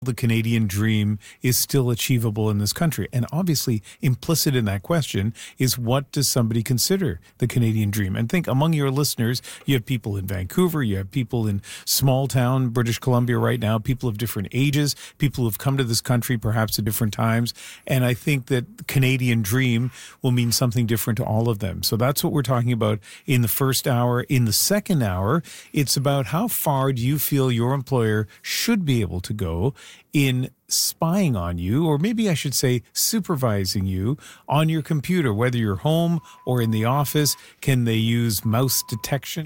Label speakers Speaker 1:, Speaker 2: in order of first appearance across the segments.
Speaker 1: the Canadian dream is still achievable in this country? And obviously implicit in that question is, what does somebody consider the Canadian dream? And think, among your listeners, you have people in Vancouver, you have people in small town British Columbia right now, people of different ages, people who have come to this country perhaps at different times. And I think that the Canadian dream will mean something different to all of them. So that's what we're talking about in the first hour. In the second hour, it's about how far do you feel your employer should be able to go in spying on you, or maybe I should say supervising you on your computer, whether you're home or in the office. Can they use mouse detection?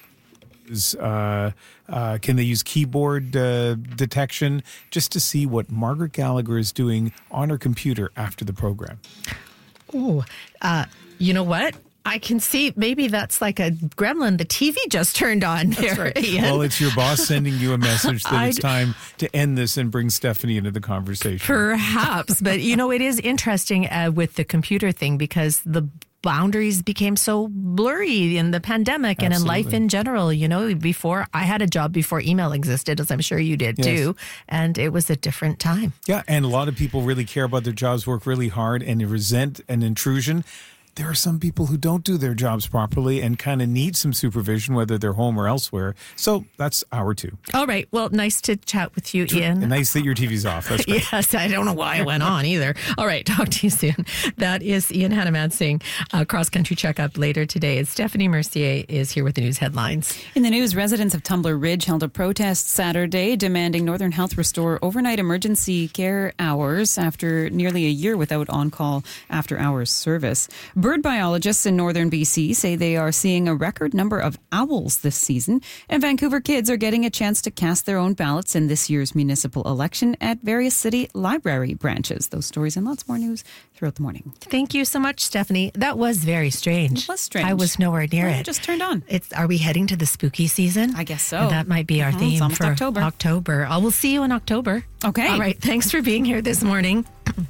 Speaker 1: Can they use keyboard detection, just to see what Margaret Gallagher is doing on her computer after the program?
Speaker 2: Oh, you know what? I can see maybe that's like a gremlin. The TV just turned on there.
Speaker 1: That's right.
Speaker 2: Ian.
Speaker 1: Well, it's your boss sending you a message that it's time to end this and bring Stephanie into the conversation.
Speaker 2: Perhaps. But, it is interesting with the computer thing, because the boundaries became so blurry in the pandemic. And in life in general. Before I had a job before email existed, as I'm sure you did too, and it was a different time.
Speaker 1: Yeah, and a lot of people really care about their jobs, work really hard, and they resent an intrusion. There are some people who don't do their jobs properly and kind of need some supervision, whether they're home or elsewhere. So that's hour two.
Speaker 2: All right. Well, nice to chat with you, Ian.
Speaker 1: And nice that your TV's off. That's great.
Speaker 2: Yes, I don't know why it went on either. All right. Talk to you soon. That is Ian Hanomansing, Cross Country Checkup later today. And Stephanie Mercier is here with the news headlines.
Speaker 3: In the news, residents of Tumbler Ridge held a protest Saturday demanding Northern Health restore overnight emergency care hours after nearly a year without on-call after-hours service. Bird biologists in northern BC say they are seeing a record number of owls this season, and Vancouver kids are getting a chance to cast their own ballots in this year's municipal election at various city library branches. Those stories and lots more news throughout the morning.
Speaker 2: Thank you so much, Stephanie. That was very strange.
Speaker 3: It was strange.
Speaker 2: I was nowhere near it.
Speaker 3: It just turned on.
Speaker 2: Are we heading to the spooky season?
Speaker 3: I guess so.
Speaker 2: And that might be our theme
Speaker 3: it's
Speaker 2: for
Speaker 3: October.
Speaker 2: I will see you in October.
Speaker 3: Okay.
Speaker 2: All right. Thanks for being here this morning.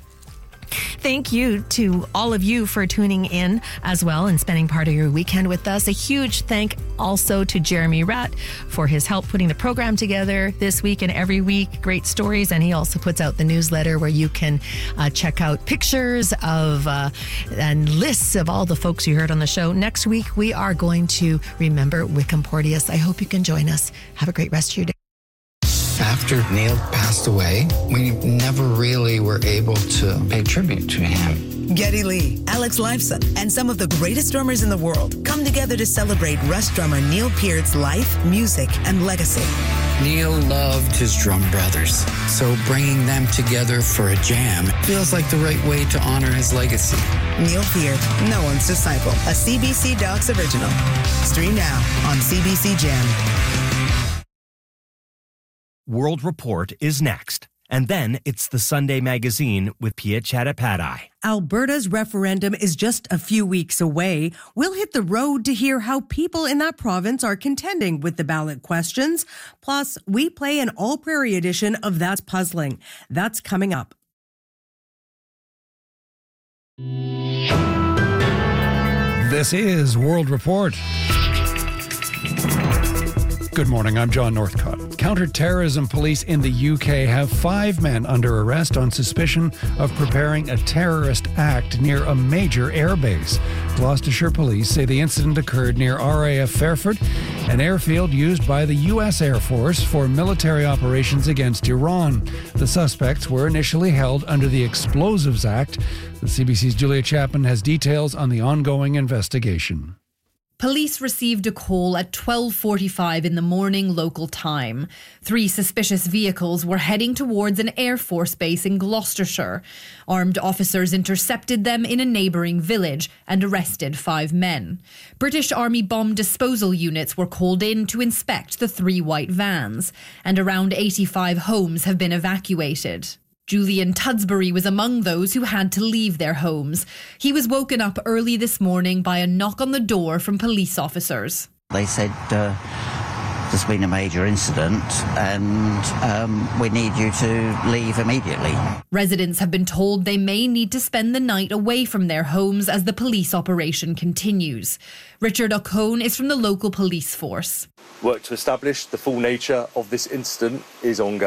Speaker 2: Thank you to all of you for tuning in as well and spending part of your weekend with us. A huge thank also to Jeremy Ratt for his help putting the program together this week and every week. Great stories. And he also puts out the newsletter where you can check out pictures of and lists of all the folks you heard on the show. Next week, we are going to remember Wickham Porteous. I hope you can join us. Have a great rest of your day.
Speaker 4: After Neil passed away, we never really were able to pay tribute to him.
Speaker 5: Geddy Lee, Alex Lifeson, and some of the greatest drummers in the world come together to celebrate Rush drummer Neil Peart's life, music, and legacy.
Speaker 4: Neil loved his drum brothers, so bringing them together for a jam feels like the right way to honor his legacy.
Speaker 5: Neil Peart, No One's Disciple, a CBC Docs original. Stream now on CBC Gem.
Speaker 6: World Report is next. And then it's the Sunday Magazine with Pia Chattopadhyay.
Speaker 7: Alberta's referendum is just a few weeks away. We'll hit the road to hear how people in that province are contending with the ballot questions. Plus, we play an all-prairie edition of That's Puzzling. That's coming up.
Speaker 8: This is World Report. Good morning, I'm John Northcott. Counter-terrorism police in the UK have 5 men under arrest on suspicion of preparing a terrorist act near a major airbase. Gloucestershire police say the incident occurred near RAF Fairford, an airfield used by the US Air Force for military operations against Iran. The suspects were initially held under the Explosives Act. The CBC's Julia Chapman has details on the ongoing investigation.
Speaker 9: Police received a call at 12:45 in the morning local time. 3 suspicious vehicles were heading towards an Air Force base in Gloucestershire. Armed officers intercepted them in a neighbouring village and arrested 5 men. British Army bomb disposal units were called in to inspect the 3 white vans, and around 85 homes have been evacuated. Julian Tudsbury was among those who had to leave their homes. He was woken up early this morning by a knock on the door from police officers.
Speaker 10: They said there's been a major incident and we need you to leave immediately.
Speaker 9: Residents have been told they may need to spend the night away from their homes as the police operation continues. Richard O'Cone is from the local police force.
Speaker 11: Work to establish the full nature of this incident is ongoing.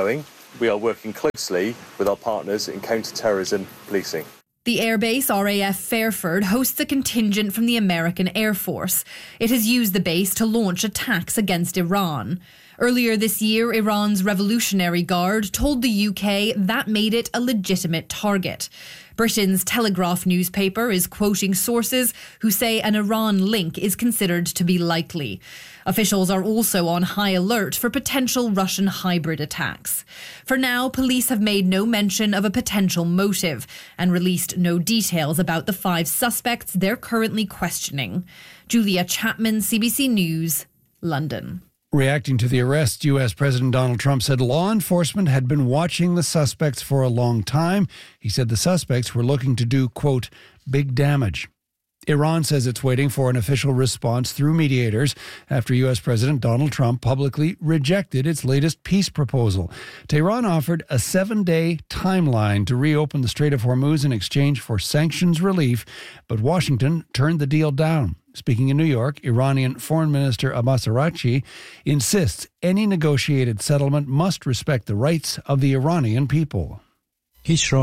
Speaker 11: we are working closely with our partners in counter-terrorism policing.
Speaker 9: The airbase RAF Fairford hosts a contingent from the American Air Force. It has used the base to launch attacks against Iran. Earlier this year, Iran's Revolutionary Guard told the UK that made it a legitimate target. Britain's Telegraph newspaper is quoting sources who say an Iran link is considered to be likely. Officials are also on high alert for potential Russian hybrid attacks. For now, police have made no mention of a potential motive and released no details about the 5 suspects they're currently questioning. Julia Chapman, CBC News, London.
Speaker 8: Reacting to the arrest, U.S. President Donald Trump said law enforcement had been watching the suspects for a long time. He said the suspects were looking to do, quote, big damage. Iran says it's waiting for an official response through mediators after U.S. President Donald Trump publicly rejected its latest peace proposal. Tehran offered a 7-day timeline to reopen the Strait of Hormuz in exchange for sanctions relief, but Washington turned the deal down. Speaking in New York, Iranian Foreign Minister Abbas Araghchi insists any negotiated settlement must respect the rights of the Iranian people.
Speaker 12: There's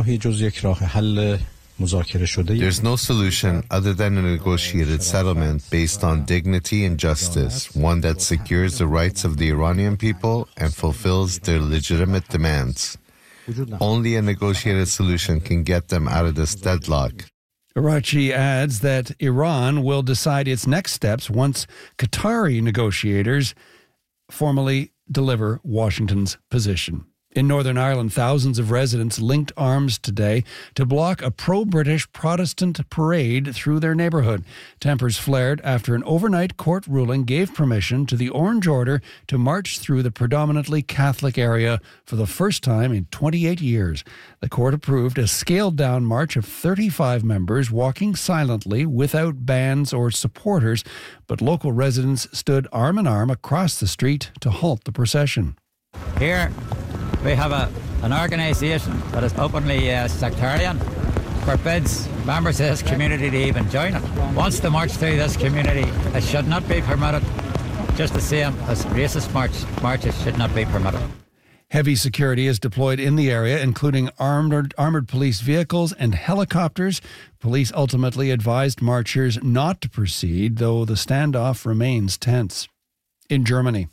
Speaker 12: no solution other than a negotiated settlement based on dignity and justice, one that secures the rights of the Iranian people and fulfills their legitimate demands. Only a negotiated solution can get them out of this deadlock.
Speaker 8: Araghchi adds that Iran will decide its next steps once Qatari negotiators formally deliver Washington's position. In Northern Ireland, thousands of residents linked arms today to block a pro-British Protestant parade through their neighbourhood. Tempers flared after an overnight court ruling gave permission to the Orange Order to march through the predominantly Catholic area for the first time in 28 years. The court approved a scaled-down march of 35 members walking silently without bands or supporters, but local residents stood arm in arm across the street to halt the procession.
Speaker 13: Here we have an organisation that is openly sectarian, forbids members of this community to even join it. Wants to march through this community. It should not be permitted, just the same as racist marches should not be permitted.
Speaker 8: Heavy security is deployed in the area, including armored police vehicles and helicopters. Police ultimately advised marchers not to proceed, though the standoff remains tense. In Germany,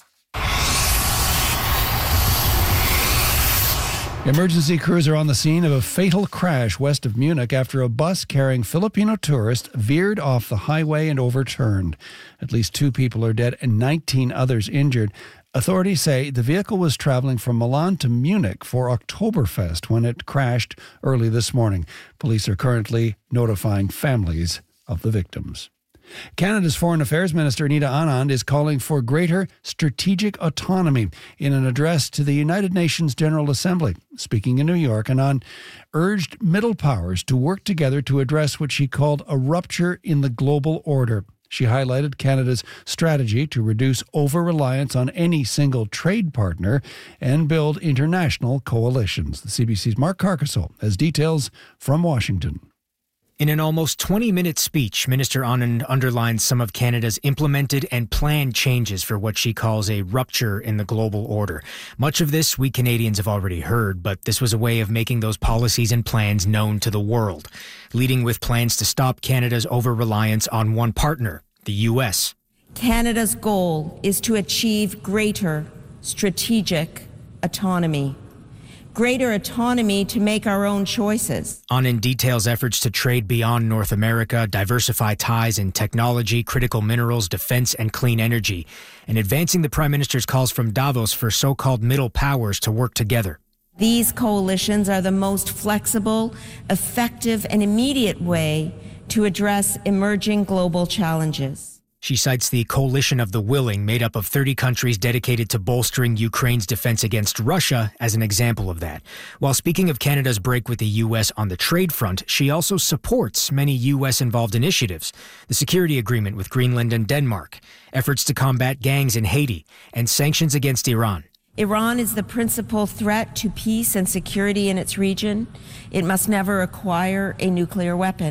Speaker 8: emergency crews are on the scene of a fatal crash west of Munich after a bus carrying Filipino tourists veered off the highway and overturned. At least 2 people are dead and 19 others injured. Authorities say the vehicle was traveling from Milan to Munich for Oktoberfest when it crashed early this morning. Police are currently notifying families of the victims. Canada's Foreign Affairs Minister Anita Anand is calling for greater strategic autonomy in an address to the United Nations General Assembly. Speaking in New York, Anand urged middle powers to work together to address what she called a rupture in the global order. She highlighted Canada's strategy to reduce over-reliance on any single trade partner and build international coalitions. The CBC's Mark Carcassole has details from Washington.
Speaker 14: In an almost 20-minute speech, Minister Anand underlined some of Canada's implemented and planned changes for what she calls a rupture in the global order. Much of this we Canadians have already heard, but this was a way of making those policies and plans known to the world, leading with plans to stop Canada's over-reliance on one partner, the U.S.
Speaker 15: Canada's goal is to achieve greater strategic autonomy. Greater autonomy to make our own choices.
Speaker 14: Anand details efforts to trade beyond North America, diversify ties in technology, critical minerals, defense, and clean energy, and advancing the Prime Minister's calls from Davos for so-called middle powers to work together.
Speaker 15: These coalitions are the most flexible, effective, and immediate way to address emerging global challenges.
Speaker 14: She cites the Coalition of the Willing, made up of 30 countries dedicated to bolstering Ukraine's defense against Russia, as an example of that. While speaking of Canada's break with the U.S. on the trade front, she also supports many U.S.-involved initiatives. The security agreement with Greenland and Denmark, efforts to combat gangs in Haiti, and sanctions against Iran.
Speaker 15: Iran is the principal threat to peace and security in its region. It must never acquire a nuclear weapon.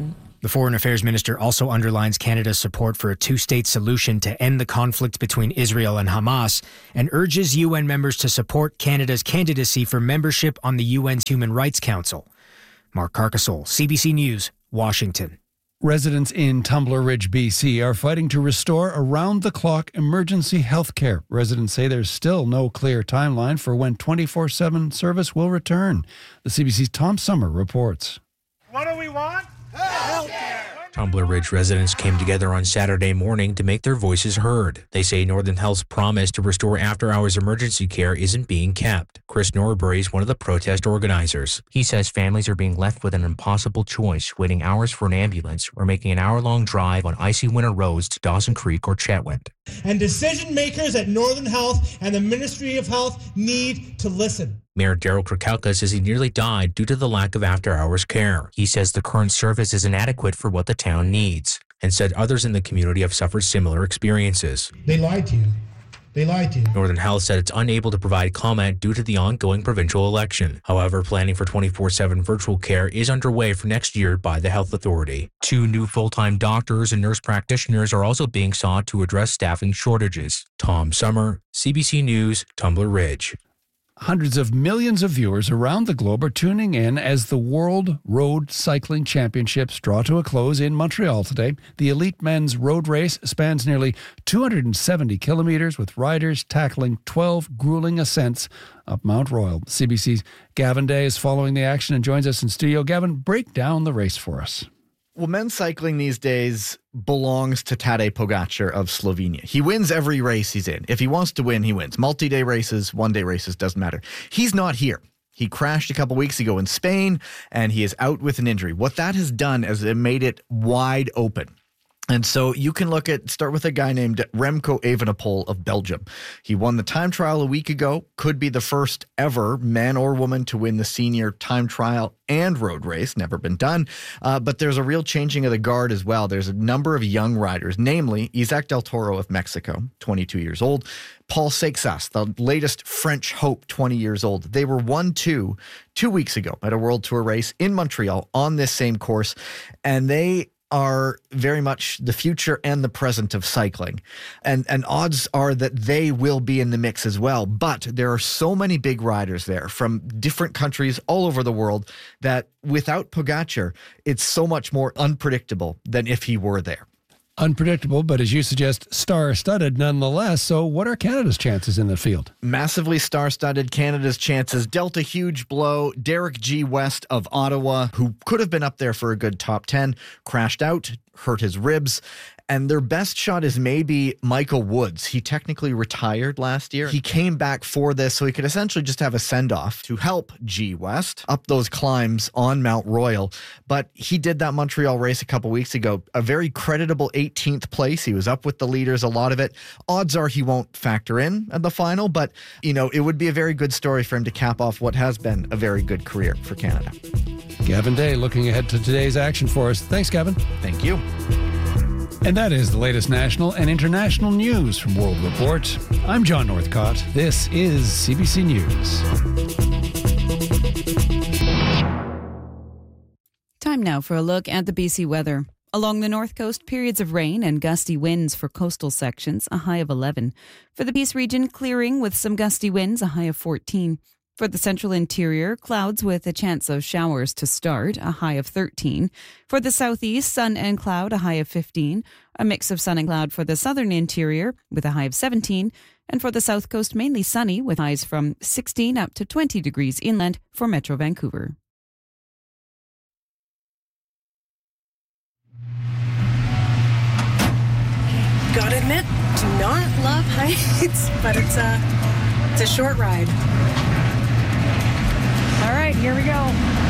Speaker 14: The Foreign Affairs Minister also underlines Canada's support for a two-state solution to end the conflict between Israel and Hamas and urges UN members to support Canada's candidacy for membership on the UN's Human Rights Council. Mark Carcassole, CBC News, Washington.
Speaker 8: Residents in Tumbler Ridge, BC are fighting to restore around-the-clock emergency health care. Residents say there's still no clear timeline for when 24/7 service will return. The CBC's Tom Summer reports.
Speaker 16: What do we want? Healthcare!
Speaker 17: Tumbler Ridge residents came together on Saturday morning to make their voices heard. They say Northern Health's promise to restore after-hours emergency care isn't being kept. Chris Norbury is one of the protest organizers. He says families are being left with an impossible choice, waiting hours for an ambulance or making an hour-long drive on icy winter roads to Dawson Creek or Chetwynd.
Speaker 16: And decision makers at Northern Health and the Ministry of Health need to listen.
Speaker 17: Mayor Daryl Krakelka says he nearly died due to the lack of after-hours care. He says the current service is inadequate for what the town needs, and said others in the community have suffered similar experiences.
Speaker 16: They lied to you. They lied to you.
Speaker 17: Northern Health said it's unable to provide comment due to the ongoing provincial election. However, planning for 24/7 virtual care is underway for next year by the health authority. 2 new full-time doctors and nurse practitioners are also being sought to address staffing shortages. Tom Summer, CBC News, Tumbler Ridge.
Speaker 8: Hundreds of millions of viewers around the globe are tuning in as the World Road Cycling Championships draw to a close in Montreal today. The elite men's road race spans nearly 270 kilometers, with riders tackling 12 grueling ascents up Mount Royal. CBC's Gavin Day is following the action and joins us in studio. Gavin, break down the race for us.
Speaker 18: Well, men's cycling these days belongs to Tadej Pogačar of Slovenia. He wins every race he's in. If he wants to win, he wins. Multi-day races, one-day races, doesn't matter. He's not here. He crashed a couple weeks ago in Spain, and he is out with an injury. What that has done is it made it wide open. And so you can start with a guy named Remco Evenepoel of Belgium. He won the time trial a week ago, could be the first ever man or woman to win the senior time trial and road race, never been done. But there's a real changing of the guard as well. There's a number of young riders, namely Isaac Del Toro of Mexico, 22 years old, Paul Seixas, the latest French hope, 20 years old. They were 1-2 2 weeks ago at a World Tour race in Montreal on this same course, and they are very much the future and the present of cycling. And odds are that they will be in the mix as well. But there are so many big riders there from different countries all over the world that without Pogačar, it's so much more unpredictable than if he were there.
Speaker 8: Unpredictable, but as you suggest, star-studded nonetheless. So what are Canada's chances in the field?
Speaker 18: Massively star-studded. Canada's chances dealt a huge blow. Derek G. West of Ottawa, who could have been up there for a good top 10, crashed out, hurt his ribs. And their best shot is maybe Michael Woods. He technically retired last year. He came back for this so he could essentially just have a send-off to help G. West up those climbs on Mount Royal. But he did that Montreal race a couple weeks ago. A very creditable 18th place. He was up with the leaders, a lot of it. Odds are he won't factor in at the final, but, it would be a very good story for him to cap off what has been a very good career for Canada.
Speaker 8: Gavin Day looking ahead to today's action for us. Thanks, Gavin.
Speaker 18: Thank you.
Speaker 8: And that is the latest national and international news from World Report. I'm John Northcott. This is CBC News.
Speaker 3: Time now for a look at the BC weather. Along the north coast, periods of rain and gusty winds for coastal sections, a high of 11. For the Peace region, clearing with some gusty winds, a high of 14. For the central interior, clouds with a chance of showers to start, a high of 13. For the southeast, sun and cloud, a high of 15. A mix of sun and cloud for the southern interior with a high of 17. And for the south coast, mainly sunny with highs from 16 up to 20 degrees inland for Metro Vancouver.
Speaker 19: Gotta admit, do not love heights, but it's a short ride.
Speaker 2: All right, here we go.